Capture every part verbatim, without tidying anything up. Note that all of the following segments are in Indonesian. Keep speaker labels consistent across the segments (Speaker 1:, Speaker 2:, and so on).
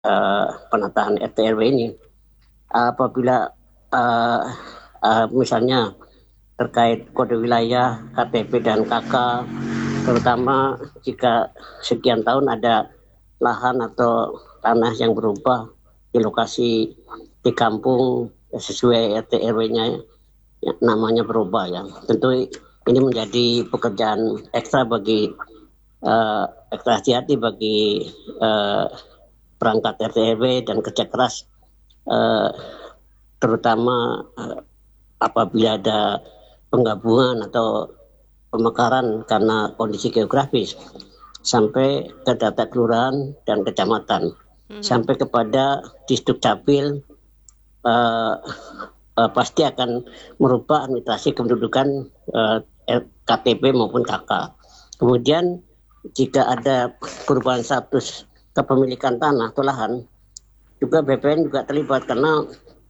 Speaker 1: uh, penataan R T R W ini. Apabila uh, uh, misalnya terkait kode wilayah, K T P dan K K, terutama jika sekian tahun ada lahan atau tanah yang berubah di lokasi di kampung sesuai R T R W-nya, ya, namanya berubah ya. Tentu ini menjadi pekerjaan ekstra bagi uh, ekstra hati-hati bagi uh, perangkat R T R W dan kerja keras, uh, terutama uh, apabila ada penggabungan atau pemekaran karena kondisi geografis sampai ke data kelurahan dan kecamatan, mm-hmm. sampai kepada distrik capil, uh, uh, pasti akan merubah administrasi kependudukan uh, K T P maupun K K. Kemudian jika ada perubahan status kepemilikan tanah atau lahan, juga B P N juga terlibat karena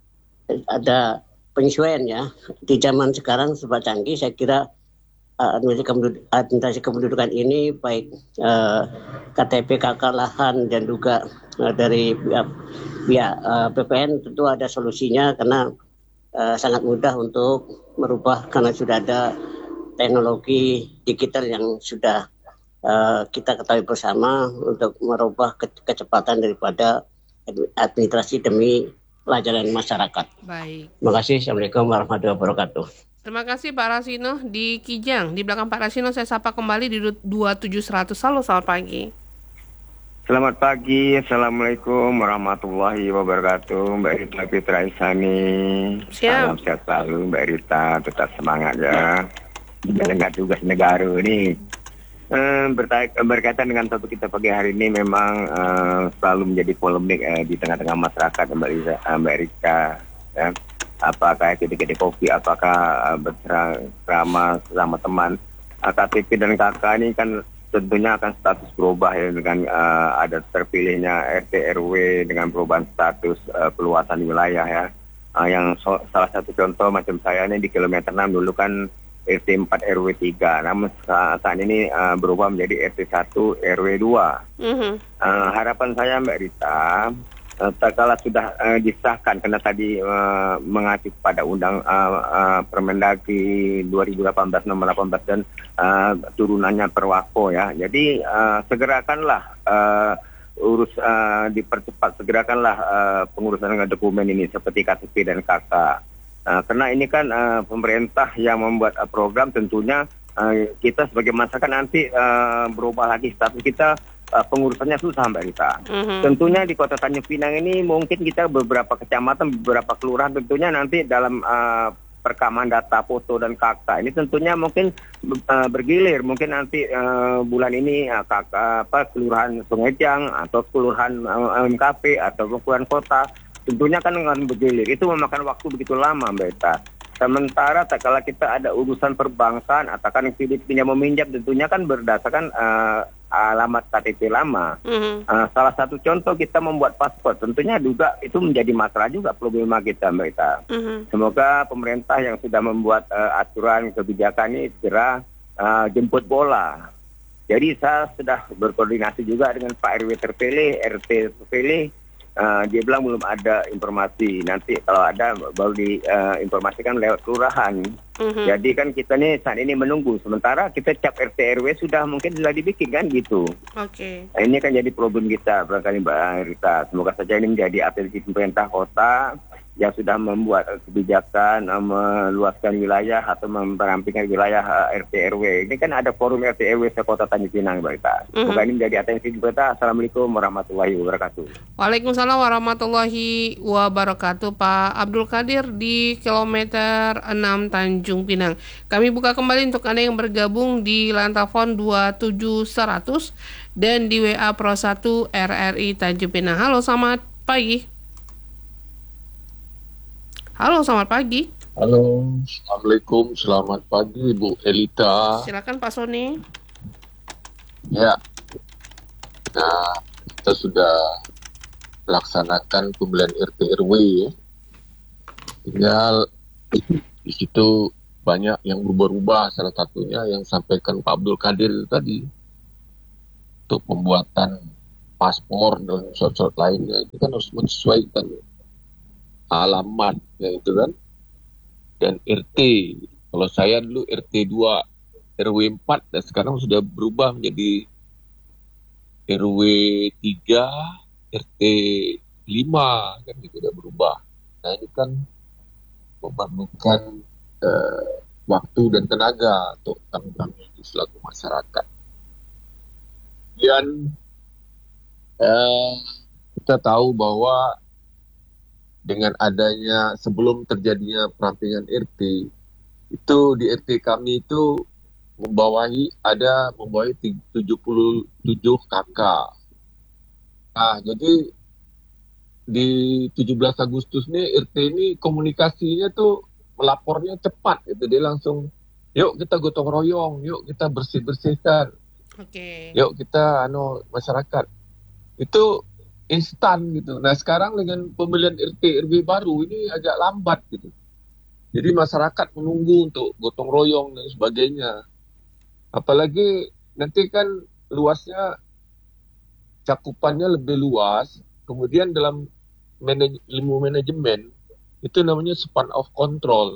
Speaker 1: ada penyesuaian ya. Di zaman sekarang serba canggih, saya kira uh, administrasi kependudukan ini baik uh, K T P, K K, lahan dan juga uh, dari pihak uh, uh, B P N tentu ada solusinya karena uh, sangat mudah untuk merubah karena sudah ada teknologi digital yang sudah uh, kita ketahui bersama untuk merubah ke- kecepatan daripada administrasi demi pelajaran masyarakat.
Speaker 2: Baik.
Speaker 1: Terima kasih. Assalamualaikum warahmatullahi wabarakatuh.
Speaker 2: Terima kasih Pak Rasino di Kijang. Di belakang Pak Rasino saya sapa kembali di dua tujuh seratus. Halo, selamat pagi.
Speaker 3: Selamat pagi. Assalamualaikum warahmatullahi wabarakatuh. Mbak Rita Fitra Isani. Salam sehat selalu Mbak Rita. Tetap semangat ya. Menjalankan tugas negara ini. Uh, berkaitan dengan topik kita pagi hari ini memang uh, selalu menjadi polemik uh, di tengah-tengah masyarakat Mbak Rita, uh, Mbak Rita ya. Apakah kedai-kedai kopi, apakah uh, bercerama sama teman, uh, K T P dan K K ini kan tentunya akan status berubah ya dengan uh, ada terpilihnya R T R W dengan perubahan status uh, peluasan wilayah ya. Uh, yang so, salah satu contoh macam saya ini di kilometer enam dulu kan R T empat R W tiga, namun saat ini uh, berubah menjadi R T satu R W dua. Mm-hmm. Uh, harapan saya Mbak Rita, uh, kalau sudah uh, disahkan, karena tadi uh, mengacu pada undang uh, uh, Permendagri dua ribu delapan belas nomor delapan belas dan uh, turunannya Perwako ya. Jadi uh, segerakanlah uh, urus uh, dipercepat, segerakanlah uh, pengurusan dokumen ini seperti K T P dan K K. Nah, karena ini kan uh, pemerintah yang membuat uh, program, tentunya uh, kita sebagai masyarakat nanti uh, berubah lagi status kita, uh, pengurusannya susah Mbak Rita. Mm-hmm. Tentunya di Kota Tanjung Pinang ini mungkin kita beberapa kecamatan, beberapa kelurahan tentunya nanti dalam uh, perekaman data foto dan K K ini tentunya mungkin uh, bergilir, mungkin nanti uh, bulan ini uh, K K apa kelurahan Sungejang atau kelurahan uh, M K P atau kelurahan kota. Tentunya kan dengan bergilir, itu memakan waktu begitu lama Mbak Ita. Sementara tak kala kita ada urusan perbankan atau kan pinjam meminjam, tentunya kan berdasarkan uh, alamat K T P lama. Mm-hmm. Uh, salah satu contoh kita membuat paspor, tentunya juga itu menjadi masalah juga problema kita Mbak Ita. Mm-hmm. Semoga pemerintah yang sudah membuat uh, aturan kebijakan ini segera uh, jemput bola. Jadi saya sudah berkoordinasi juga dengan Pak R W terpilih, R T terpilih. Uh, dia bilang belum ada informasi. Nanti kalau ada baru diinformasikan uh, lewat kelurahan. Mm-hmm. Jadi kan kita nih saat ini menunggu. Sementara kita cap R T R W sudah mungkin sudah dibikin kan gitu. Oke. Okay. Nah, ini kan jadi problem kita barangkali Mbak Rita. Semoga saja ini menjadi atensi pemerintah kota yang sudah membuat kebijakan uh, meluaskan wilayah atau merampingkan wilayah uh, R T R W. Ini kan ada forum R T R W sekota Tanjung Pinang, Mbak Rita. Mm-hmm. Semoga ini menjadi atensi pemerintah. Assalamualaikum warahmatullahi wabarakatuh.
Speaker 2: Waalaikumsalam warahmatullahi wabarakatuh. Pak Abdul Qadir di kilometer enam Tanjung Pinang. Kami buka kembali untuk Anda yang bergabung di Lantafon dua tujuh seratus dan di W A Pro satu R R I Tanjung Pinang. Halo, selamat pagi. Halo, selamat pagi.
Speaker 4: Halo, Assalamualaikum, selamat pagi Ibu Elita.
Speaker 2: Silakan Pak Sony.
Speaker 4: Ya, nah kita sudah melaksanakan pembelian R T R W ya. Tinggal di situ banyak yang berubah-ubah, salah satunya yang sampaikan Pak Abdul Qadir tadi untuk pembuatan paspor dan surat-surat lainnya itu kan harus menyesuaikan alamat ya itu kan, dan R T. Kalau saya dulu R T dua R W empat dan sekarang sudah berubah menjadi R W tiga R T lima kan, itu sudah berubah. Nah ini kan memerlukan uh, waktu dan tenaga untuk kami-kami selaku masyarakat. Dan uh, kita tahu bahwa dengan adanya sebelum terjadinya perampingan R T, itu di R T kami itu membawahi ada membawahi tujuh puluh tujuh K K. Nah, jadi di tujuh belas Agustus nih R T ini komunikasinya tuh melapornya cepat itu, dia langsung yuk kita gotong royong, yuk kita bersih-bersihkan.
Speaker 2: Oke. Okay.
Speaker 4: Yuk kita anu masyarakat. Itu instan gitu. Nah, sekarang dengan pemilihan R T R W baru ini agak lambat gitu. Jadi masyarakat menunggu untuk gotong royong dan sebagainya. Apalagi nanti kan luasnya, cakupannya lebih luas. Kemudian dalam manaj- ilmu manajemen itu namanya span of control.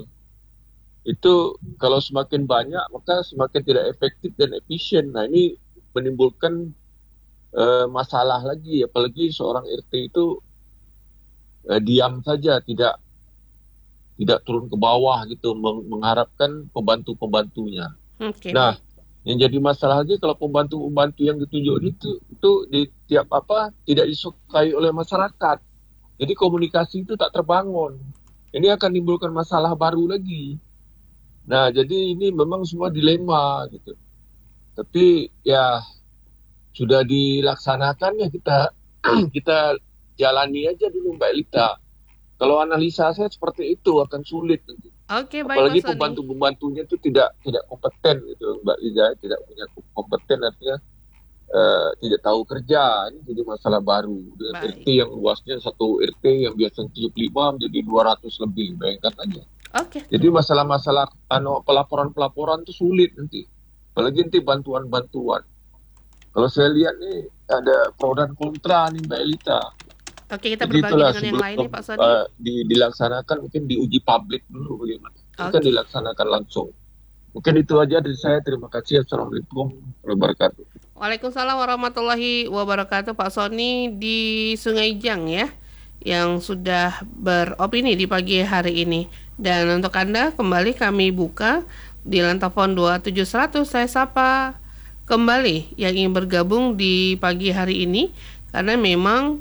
Speaker 4: Itu kalau semakin banyak maka semakin tidak efektif dan efisien. Nah ini menimbulkan uh, masalah lagi, apalagi seorang R T itu uh, diam saja, tidak tidak turun ke bawah gitu, meng- mengharapkan pembantu-pembantunya.
Speaker 2: Okay.
Speaker 4: Nah yang jadi masalah lagi kalau pembantu-pembantu yang ditunjuk itu itu di tiap apa tidak disukai oleh masyarakat. Jadi komunikasi itu tak terbangun. Ini akan menimbulkan masalah baru lagi. Nah, jadi ini memang semua dilema gitu. Tapi ya sudah dilaksanakan ya kita kita jalani aja dulu Mbak Elita. Kalau analisa saya seperti itu akan sulit nanti.
Speaker 2: Oke, baik,
Speaker 4: apalagi
Speaker 2: Mas Sony.
Speaker 4: Pembantu-pembantunya itu tidak tidak kompeten gitu Mbak Liza, tidak punya kompeten, artinya uh, tidak tahu kerja. Ini jadi masalah baru. Dengan R T yang luasnya satu R T yang biasanya tujuh puluh lima menjadi dua ratus lebih, bayangkan aja.
Speaker 2: Oke.
Speaker 4: Jadi masalah-masalah anu pelaporan-pelaporan itu sulit nanti. Apalagi nanti bantuan-bantuan. Kalau saya lihat nih ada pro dan kontra nih Mbak Elita.
Speaker 2: Oke, kita
Speaker 4: Jadi
Speaker 2: berbagi
Speaker 4: itulah
Speaker 2: dengan yang lain nih Pak Sony.
Speaker 4: Uh, di, dilaksanakan mungkin diuji publik dulu bagaimana. Bukan
Speaker 2: Oke.
Speaker 4: dilaksanakan langsung. Mungkin itu aja dari saya. Terima kasih. Assalamualaikum warahmatullahi wabarakatuh.
Speaker 2: Waalaikumsalam warahmatullahi wabarakatuh. Pak Sony di Sungai Jang ya, yang sudah beropini di pagi hari ini. Dan untuk Anda kembali kami buka di Lantafon dua tujuh seratus. Saya sapa kembali yang ingin bergabung di pagi hari ini, karena memang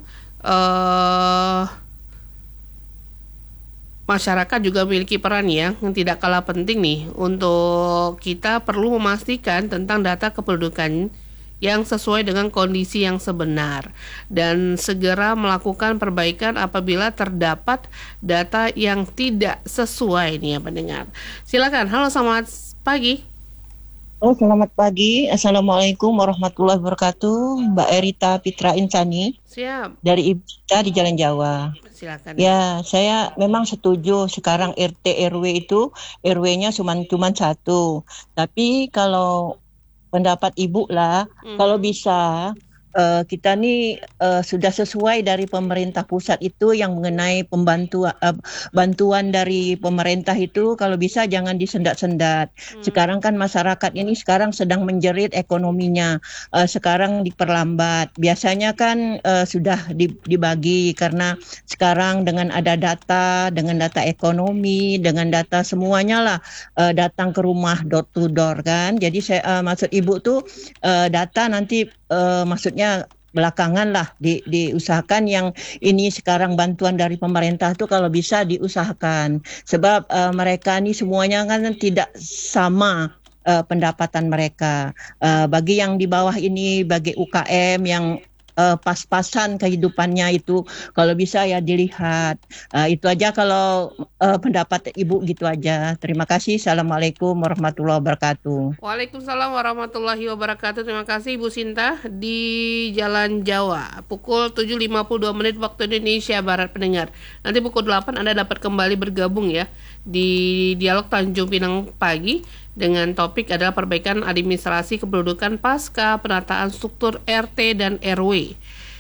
Speaker 2: uh, masyarakat juga memiliki peran ya yang tidak kalah penting nih. Untuk kita perlu memastikan tentang data kependudukan yang sesuai dengan kondisi yang sebenar dan segera melakukan perbaikan apabila terdapat data yang tidak sesuai nih ya pendengar. Silakan. Halo, selamat pagi.
Speaker 5: Oh, selamat pagi. Assalamualaikum warahmatullahi wabarakatuh. Mbak Erita Pitra Insani.
Speaker 2: Siap.
Speaker 5: Dari Ibu Sita di Jalan Jawa.
Speaker 2: Silakan.
Speaker 5: Ya, saya memang setuju sekarang R T R W itu R W-nya cuma cuma satu. Tapi kalau pendapat Ibu lah, hmm. kalau bisa uh, kita nih uh, sudah sesuai dari pemerintah pusat itu yang mengenai pembantu uh, bantuan dari pemerintah itu kalau bisa jangan disendat-sendat. Hmm. Sekarang kan masyarakat ini sekarang sedang menjerit ekonominya, uh, sekarang diperlambat. Biasanya kan uh, sudah dibagi karena sekarang dengan ada data, dengan data ekonomi, dengan data semuanya lah uh, datang ke rumah door to door kan. Jadi saya uh, maksud Ibu tuh uh, data nanti uh, maksudnya belakangan lah di, diusahakan yang ini sekarang bantuan dari pemerintah tuh kalau bisa diusahakan sebab uh, mereka ini semuanya kan tidak sama uh, pendapatan mereka. Uh, bagi yang di bawah ini, bagi U K M yang Uh, pas-pasan kehidupannya itu kalau bisa ya dilihat. Uh, itu aja kalau uh, pendapat Ibu gitu aja. Terima kasih. Assalamualaikum warahmatullahi wabarakatuh.
Speaker 2: Waalaikumsalam warahmatullahi wabarakatuh. Terima kasih Ibu Sinta di Jalan Jawa. Pukul tujuh lima puluh dua menit waktu Indonesia Barat pendengar. Nanti pukul delapan Anda dapat kembali bergabung ya di Dialog Tanjung Pinang pagi dengan topik adalah perbaikan administrasi kependudukan pasca penataan struktur R T dan R W.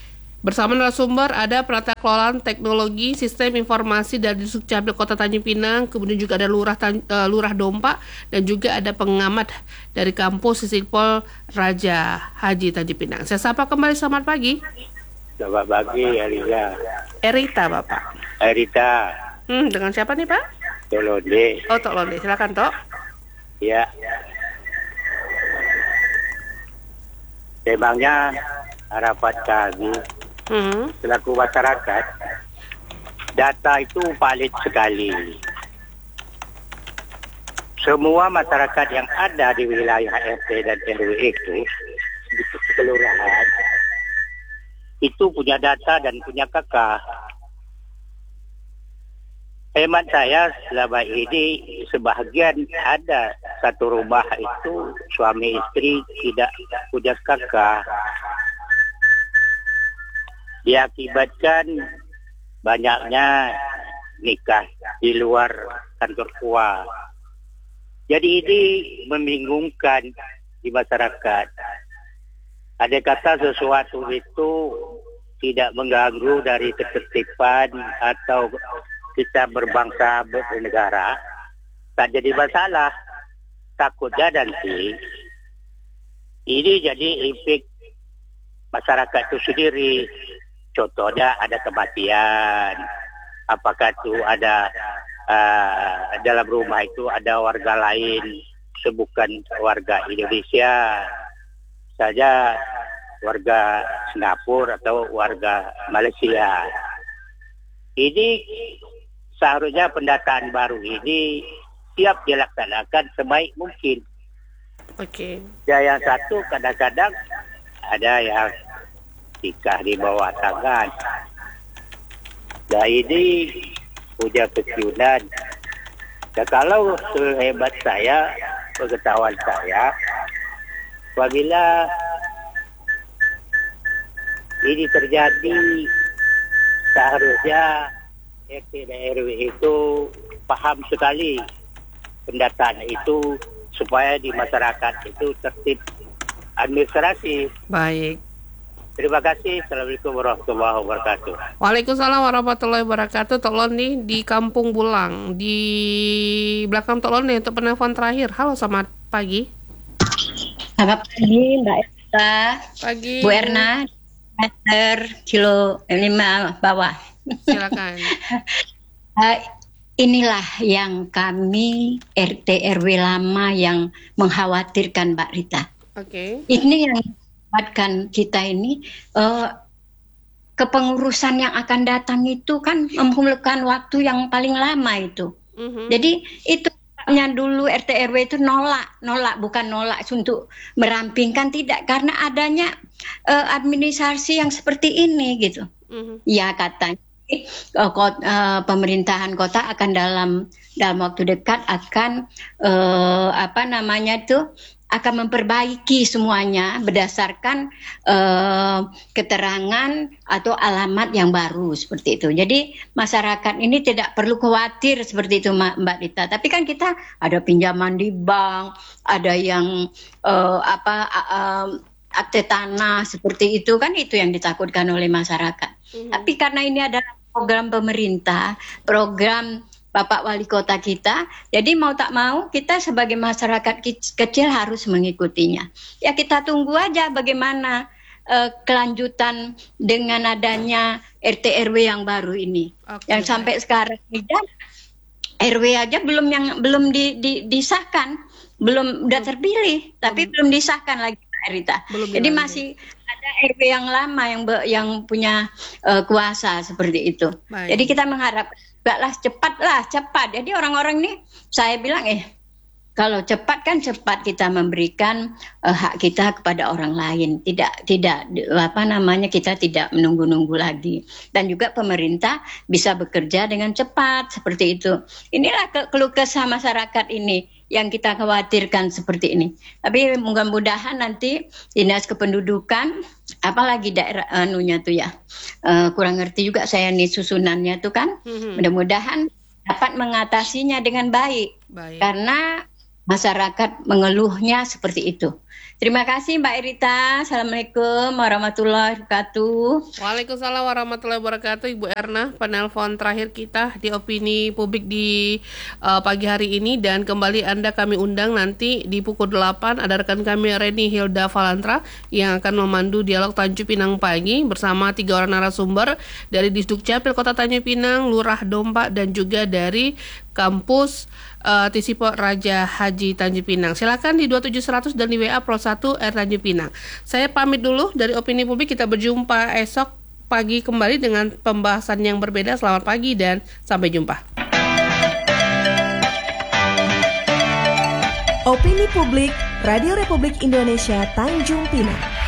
Speaker 2: Bersama narasumber ada Penata Kelolaan Teknologi Sistem Informasi dari Sukcapil Kota Tanjung Pinang, kemudian juga ada Lurah Tan, uh, Lurah Dompa, dan juga ada pengamat dari kampus Sisipol Raja Haji Tanjung Pinang. Saya sapa kembali, selamat pagi.
Speaker 6: Selamat pagi, Erita.
Speaker 2: Erita, Bapak.
Speaker 6: Erita.
Speaker 2: Hmm, dengan siapa nih, Pak?
Speaker 6: Tolonde.
Speaker 2: Oh, Tok Londe, silakan, Tok.
Speaker 6: Ya. Memangnya harapan kami
Speaker 2: Hmm.
Speaker 6: selaku masyarakat, data itu valid sekali. Semua masyarakat yang ada di wilayah R T dan R W itu, di kelurahan, itu punya data dan punya K K. Hemat saya selama ini sebahagian ada satu rumah itu suami istri tidak punya K K. Diakibatkan banyaknya nikah di luar kantor tua. Jadi ini membingungkan di masyarakat. Ada kata sesuatu itu tidak mengganggu dari ketertiban atau kita berbangsa bernegara, tak jadi masalah. Takutnya nanti ini jadi efek masyarakat itu sendiri. Contohnya ada kematian, apakah itu ada uh, dalam rumah itu ada warga lain, bukan warga Indonesia saja, warga Singapura atau warga Malaysia. Ini seharusnya pendataan baru ini siap dilaksanakan sebaik mungkin.
Speaker 2: Oke. Okay.
Speaker 6: Ya, yang satu kadang-kadang ada yang nikah di bawah tangan. Nah ini punya keciunan. Nah kalau sehebat saya, pengetahuan saya, apabila ini terjadi, seharusnya R T dan R W itu paham sekali pendataan itu supaya di masyarakat itu tertib administrasi.
Speaker 2: Baik.
Speaker 6: Terima kasih. Assalamualaikum warahmatullahi wabarakatuh.
Speaker 2: Waalaikumsalam warahmatullahi wabarakatuh. Tok Londe di Kampung Bulang, di belakang Tok Londe untuk penelpon terakhir. Halo, selamat pagi.
Speaker 7: Selamat pagi, Mbak Esta.
Speaker 2: Pagi.
Speaker 7: Bu Erna, meter kilo lima bawah.
Speaker 2: Silakan.
Speaker 7: uh, inilah yang kami R T R W lama yang mengkhawatirkan, Mbak Rita.
Speaker 2: Oke. Okay.
Speaker 7: Ini yang membuatkan kita ini uh, kepengurusan yang akan datang itu kan memerlukan waktu yang paling lama itu. Mm-hmm. Jadi itu nya dulu R T R W itu nolak, nolak bukan nolak untuk merampingkan, tidak, karena adanya uh, administrasi yang seperti ini gitu. Mm-hmm. Ya katanya uh, kot, uh, pemerintahan kota akan dalam dalam waktu dekat akan uh, apa namanya itu akan memperbaiki semuanya berdasarkan uh, keterangan atau alamat yang baru seperti itu. Jadi masyarakat ini tidak perlu khawatir seperti itu, Mbak Rita. Tapi kan kita ada pinjaman di bank, ada yang uh, apa uh, akte tanah seperti itu, kan itu yang ditakutkan oleh masyarakat. Mm-hmm. Tapi karena ini adalah program pemerintah, program Bapak Wali Kota kita, jadi mau tak mau kita sebagai masyarakat kecil harus mengikutinya. Ya kita tunggu aja bagaimana uh, kelanjutan dengan adanya R T R W yang baru ini. Okay. Yang sampai sekarang ini R W aja belum yang belum di, di, disahkan, belum udah terpilih, tapi belum disahkan lagi, Pak Rita. Belum jadi dilanjut. Masih ada R W yang lama yang be, yang punya uh, kuasa seperti itu. Baik. Jadi kita mengharap Baiklah cepatlah cepat. Jadi orang-orang ini saya bilang eh kalau cepat kan cepat kita memberikan uh, hak kita kepada orang lain. Tidak tidak apa namanya kita tidak menunggu-nunggu lagi. Dan juga pemerintah bisa bekerja dengan cepat seperti itu. Inilah ke- keluh kesah masyarakat ini yang kita khawatirkan seperti ini. Tapi mudah-mudahan nanti Dinas Kependudukan, apalagi daerah anunya tuh ya, uh, kurang ngerti juga saya nih susunannya tuh kan, mm-hmm. mudah-mudahan dapat mengatasinya dengan baik. Baik. Karena masyarakat mengeluhnya seperti itu. Terima kasih Mbak Irita. Assalamualaikum warahmatullahi wabarakatuh.
Speaker 2: Waalaikumsalam warahmatullahi wabarakatuh. Ibu Erna, penelpon terakhir kita di opini publik di uh, pagi hari ini. Dan kembali Anda kami undang nanti di pukul delapan. Ada rekan kami Reni Hilda Valantra yang akan memandu dialog Tanjung Pinang pagi bersama tiga orang narasumber dari Disduk Capil Kota Tanjung Pinang, Lurah Dompa, dan juga dari kampus uh, Tisipo Raja Haji Tanjung Pinang. Silakan di dua tujuh seratus dan di W A Pro satu R Tanjung Pinang. Saya pamit dulu dari opini publik. Kita berjumpa esok pagi kembali dengan pembahasan yang berbeda. Selamat pagi dan sampai jumpa.
Speaker 8: Opini publik Radio Republik Indonesia Tanjung Pinang.